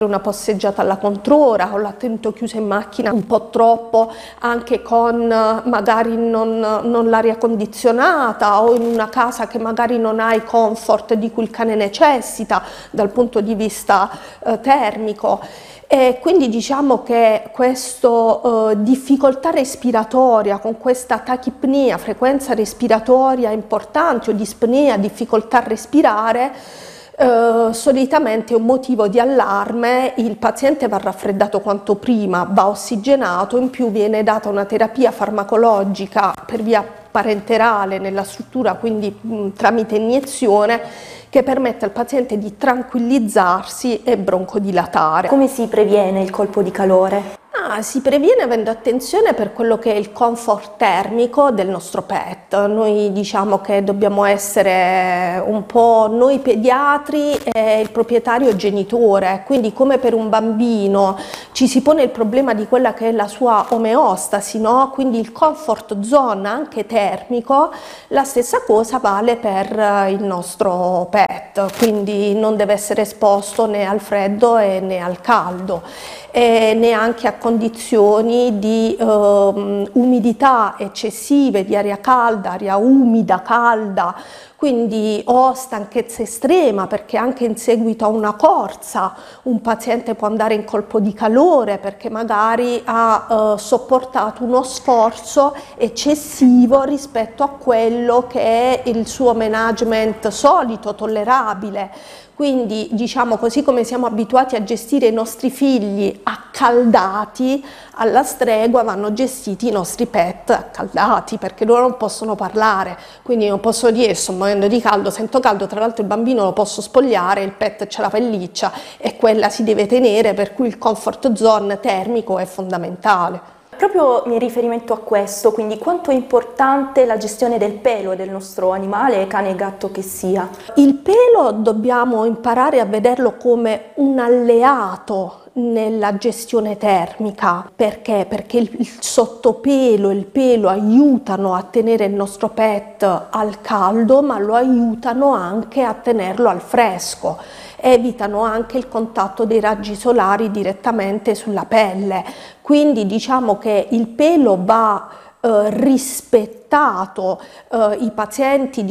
Una passeggiata alla controra, con l'attento chiuso in macchina un po' troppo, anche con magari non l'aria condizionata, o in una casa che magari non ha i comfort di cui il cane necessita dal punto di vista termico. E quindi diciamo che questa difficoltà respiratoria, con questa tachipnea, frequenza respiratoria importante, o dispnea, difficoltà a respirare, solitamente è un motivo di allarme. Il paziente va raffreddato quanto prima, va ossigenato, in più viene data una terapia farmacologica per via parenterale nella struttura, quindi tramite iniezione, che permette al paziente di tranquillizzarsi e broncodilatare. Come si previene il colpo di calore? Si previene avendo attenzione per quello che è il comfort termico del nostro pet. Noi diciamo che dobbiamo essere un po' noi pediatri e il proprietario genitore, quindi come per un bambino ci si pone il problema di quella che è la sua omeostasi, no? Quindi il comfort zone anche termico, la stessa cosa vale per il nostro pet, quindi non deve essere esposto né al freddo né al caldo, e neanche a condizioni di umidità eccessive, di aria calda, aria umida, calda, quindi o stanchezza estrema, perché anche in seguito a una corsa un paziente può andare in colpo di calore perché magari ha sopportato uno sforzo eccessivo rispetto a quello che è il suo management solito, tollerabile. Quindi diciamo, così come siamo abituati a gestire i nostri figli accaldati, alla stregua vanno gestiti i nostri pet accaldati, perché loro non possono parlare, quindi non posso dire sto morendo di caldo, sento caldo, tra l'altro il bambino lo posso spogliare, il pet c'è la pelliccia e quella si deve tenere, per cui il comfort zone termico è fondamentale. Proprio in riferimento a questo, quindi quanto è importante la gestione del pelo del nostro animale, cane e gatto che sia? Il pelo dobbiamo imparare a vederlo come un alleato nella gestione termica. Perché? Perché il sottopelo e il pelo aiutano a tenere il nostro pet al caldo, ma lo aiutano anche a tenerlo al fresco. Evitano anche il contatto dei raggi solari direttamente sulla pelle, quindi diciamo che il pelo va rispettato. I pazienti,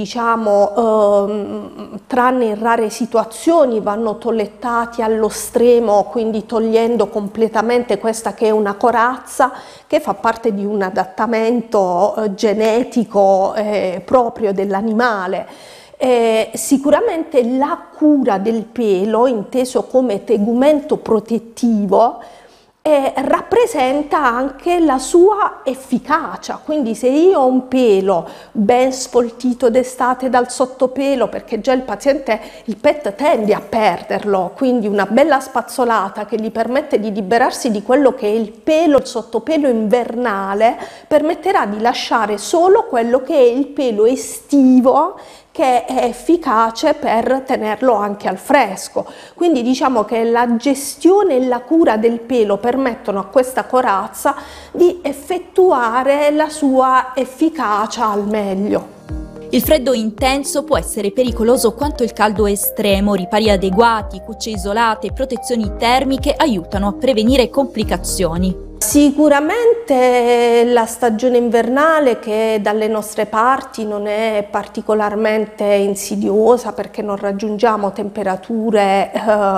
diciamo, tranne in rare situazioni, vanno tolettati allo stremo, quindi togliendo completamente questa che è una corazza che fa parte di un adattamento genetico proprio dell'animale. Sicuramente la cura del pelo, inteso come tegumento protettivo, rappresenta anche la sua efficacia. Quindi se io ho un pelo ben sfoltito d'estate dal sottopelo, perché già il pet tende a perderlo, quindi una bella spazzolata che gli permette di liberarsi di quello che è il pelo, il sottopelo invernale, permetterà di lasciare solo quello che è il pelo estivo, che è efficace per tenerlo anche al fresco. Quindi diciamo che la gestione e la cura del pelo permettono a questa corazza di effettuare la sua efficacia al meglio. Il freddo intenso può essere pericoloso quanto il caldo estremo. Ripari adeguati, cucce isolate e protezioni termiche aiutano a prevenire complicazioni. Sicuramente la stagione invernale, che dalle nostre parti non è particolarmente insidiosa perché non raggiungiamo temperature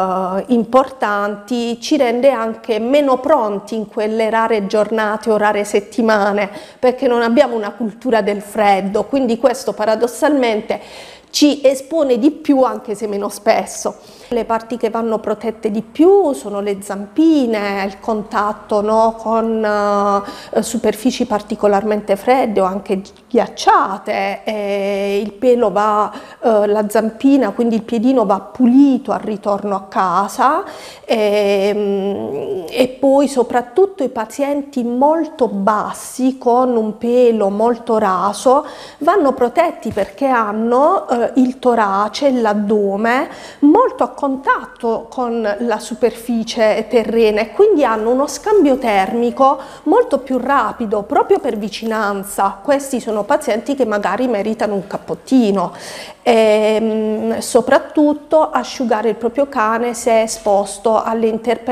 importanti, ci rende anche meno pronti in quelle rare giornate o rare settimane, perché non abbiamo una cultura del freddo, quindi questo paradossalmente ci espone di più, anche se meno spesso. Le parti che vanno protette di più sono le zampine, il contatto, no, con superfici particolarmente fredde o anche ghiacciate. Il pelo va, la zampina, quindi il piedino, va pulito al ritorno a casa, e poi soprattutto i pazienti molto bassi con un pelo molto raso vanno protetti perché hanno il torace e l'addome molto accompagnati contatto con la superficie terrena e quindi hanno uno scambio termico molto più rapido proprio per vicinanza. Questi sono pazienti che magari meritano un cappottino. E, soprattutto asciugare il proprio cane se è esposto alle intemperie